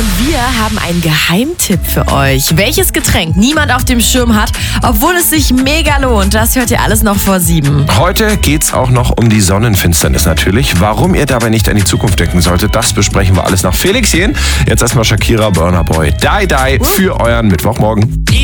Und wir haben einen Geheimtipp für euch. Welches Getränk niemand auf dem Schirm hat, obwohl es sich mega lohnt, das hört ihr alles noch vor 7. Heute geht's auch noch um die Sonnenfinsternis natürlich. Warum ihr dabei nicht an die Zukunft denken solltet, das besprechen wir alles nach Felixchen. Jetzt erstmal Shakira, Burna Boy, Die Die für euren Mittwochmorgen.